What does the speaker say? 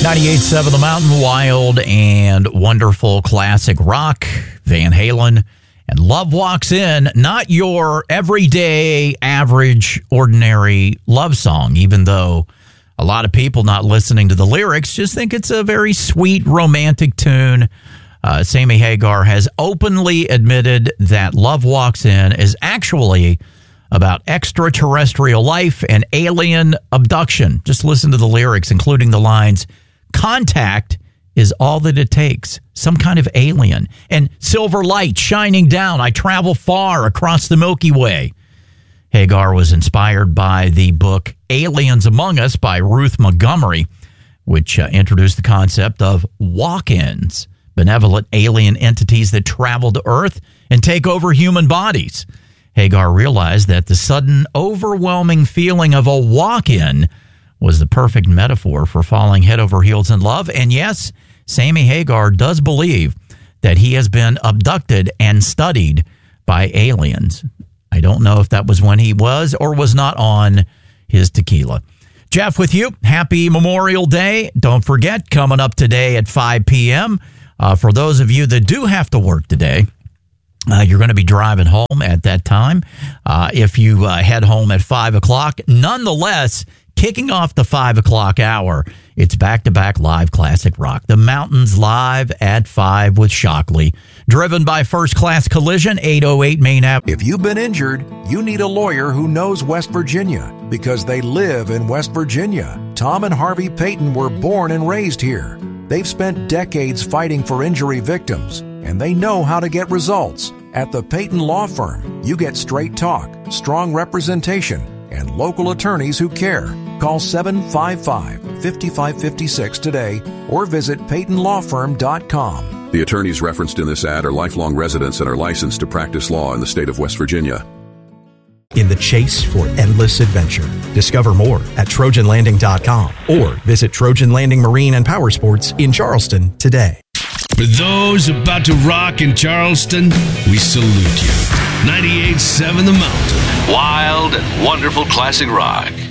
98.7 The Mountain, wild and wonderful classic rock, Van Halen, and Love Walks In. Not your everyday, average, ordinary love song, even though a lot of people not listening to the lyrics just think it's a very sweet, romantic tune. Sammy Hagar has openly admitted that Love Walks In is actually about extraterrestrial life and alien abduction. Just listen to the lyrics, including the lines, "Contact is all that it takes, some kind of alien, and silver light shining down. I travel far across the Milky Way." Hagar was inspired by the book Aliens Among Us by Ruth Montgomery, which introduced the concept of walk-ins, benevolent alien entities that travel to Earth and take over human bodies. Hagar realized that the sudden, overwhelming feeling of a walk-in was the perfect metaphor for falling head over heels in love. And yes, Sammy Hagar does believe that he has been abducted and studied by aliens. I don't know if that was when he was or was not on his tequila. Jeff with you. Happy Memorial Day. Don't forget, coming up today at 5 p.m., for those of you that do have to work today, you're going to be driving home at that time. If you head home at 5 o'clock, nonetheless, kicking off the 5 o'clock hour, it's back-to-back live classic rock. The Mountains live at 5 with Shockley. Driven by First Class Collision, 808 Main Ave. If you've been injured, you need a lawyer who knows West Virginia because they live in West Virginia. Tom and Harvey Payton were born and raised here. They've spent decades fighting for injury victims, and they know how to get results. At the Payton Law Firm, you get straight talk, strong representation, and local attorneys who care. Call 755-5556 today or visit PaytonLawFirm.com. The attorneys referenced in this ad are lifelong residents and are licensed to practice law in the state of West Virginia. In the chase for endless adventure. Discover more at TrojanLanding.com or visit Trojan Landing Marine and Power Sports in Charleston today. For those about to rock in Charleston, we salute you. 98.7 The Mountain. Wild and wonderful classic rock.